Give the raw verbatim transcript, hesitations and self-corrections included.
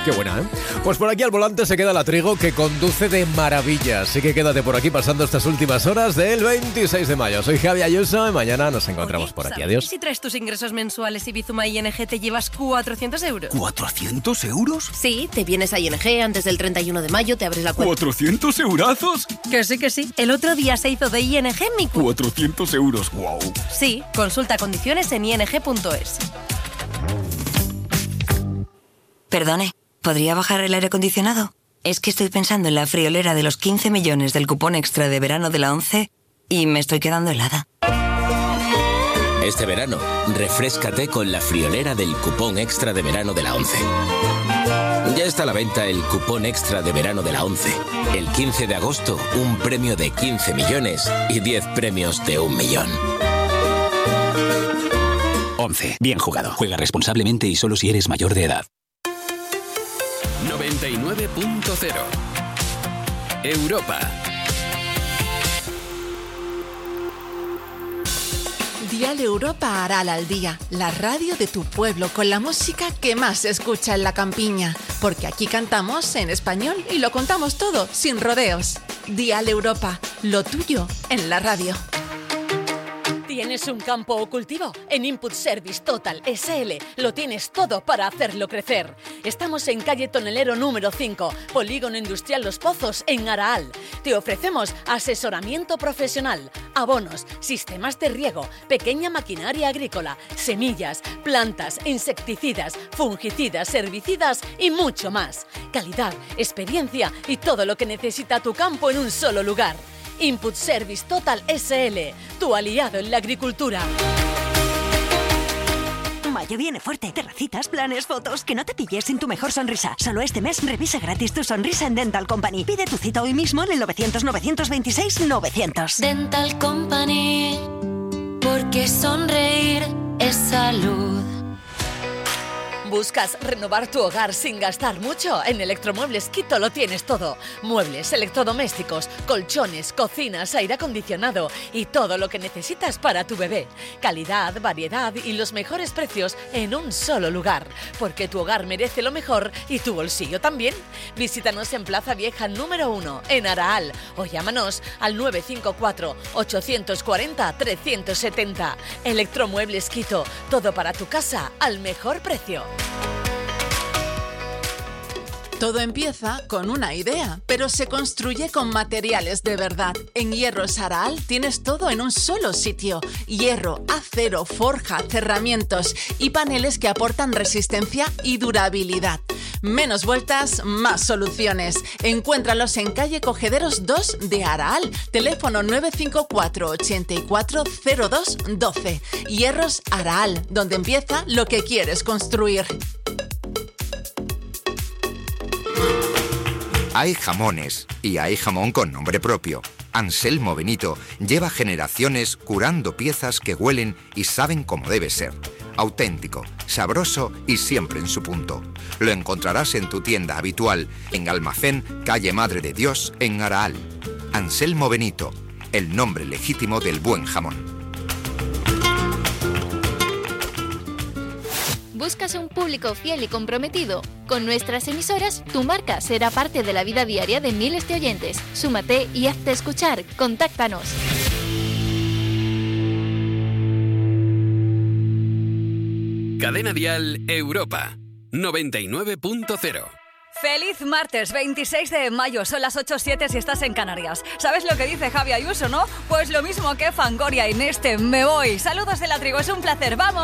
Qué buena, ¿eh? Pues por aquí al volante se queda la Trigo, que conduce de maravilla. Así que quédate por aquí pasando estas últimas horas del veintiséis de mayo. Soy Javi Ayuso y mañana nos encontramos Oye, por aquí. ¿sabes Adiós. que si traes tus ingresos mensuales y Bizuma I N G te llevas cuatrocientos euros? ¿cuatrocientos euros? Sí, te vienes a I N G antes del treinta y uno de mayo, te abres la cuenta. ¿cuatrocientos eurazos? Que sí, que sí. El otro día se hizo de I N G mi cu... cuatrocientos euros, wow. Sí, consulta condiciones en i n g punto es. Perdone, ¿podría bajar el aire acondicionado? Es que estoy pensando en la friolera de los quince millones del cupón extra de verano de la ONCE y me estoy quedando helada. Este verano, refréscate con la friolera del cupón extra de verano de la ONCE. Ya está a la venta el cupón extra de verano de la ONCE. El quince de agosto, un premio de quince millones y diez premios de un millón. ONCE. Bien jugado. Juega responsablemente y solo si eres mayor de edad. noventa y nueve punto cero Europa. Dial Europa Aral al día, la radio de tu pueblo con la música que más se escucha en la campiña, porque aquí cantamos en español y lo contamos todo sin rodeos. Dial Europa, lo tuyo en la radio. ¿Tienes un campo o cultivo? En Input Service Total S L lo tienes todo para hacerlo crecer. Estamos en calle Tonelero número cinco, Polígono Industrial Los Pozos, en Araal. Te ofrecemos asesoramiento profesional, abonos, sistemas de riego, pequeña maquinaria agrícola, semillas, plantas, insecticidas, fungicidas, herbicidas y mucho más. Calidad, experiencia y todo lo que necesita tu campo en un solo lugar. Input Service Total S L, tu aliado en la agricultura. Mayo viene fuerte. Terracitas, planes, fotos. Que no te pilles sin tu mejor sonrisa. Solo este mes revisa gratis tu sonrisa en Dental Company. Pide tu cita hoy mismo en el novecientos, novecientos veintiséis, novecientos. Dental Company, porque sonreír es salud. ¿Buscas renovar tu hogar sin gastar mucho? En Electromuebles Quito lo tienes todo. Muebles, electrodomésticos, colchones, cocinas, aire acondicionado y todo lo que necesitas para tu bebé. Calidad, variedad y los mejores precios en un solo lugar. Porque tu hogar merece lo mejor y tu bolsillo también. Visítanos en Plaza Vieja número uno, en Araal. O llámanos al nueve cinco cuatro, ocho cuatro cero, tres siete cero. Electromuebles Quito. Todo para tu casa al mejor precio. Todo empieza con una idea, pero se construye con materiales de verdad. En Hierros Araal tienes todo en un solo sitio. Hierro, acero, forja, cerramientos y paneles que aportan resistencia y durabilidad. Menos vueltas, más soluciones. Encuéntralos en calle Cogederos dos de Araal. Teléfono nueve cinco cuatro, ocho cuatro cero dos uno dos. Hierros Araal, donde empieza lo que quieres construir. Hay jamones y hay jamón con nombre propio. Anselmo Benito lleva generaciones curando piezas que huelen y saben como debe ser. Auténtico, sabroso y siempre en su punto. Lo encontrarás en tu tienda habitual, en Almacén, calle Madre de Dios, en Araal. Anselmo Benito, el nombre legítimo del buen jamón. ¿Buscas un público fiel y comprometido? Con nuestras emisoras, tu marca será parte de la vida diaria de miles de oyentes. Súmate y hazte escuchar. Contáctanos. Cadena Dial Europa noventa y nueve punto cero. Feliz martes veintiséis de mayo, son las ocho siete si estás en Canarias. ¿Sabes lo que dice Javi Ayuso, no? Pues lo mismo que Fangoria en este Me Voy. Saludos de la Trigo, es un placer, ¡vamos!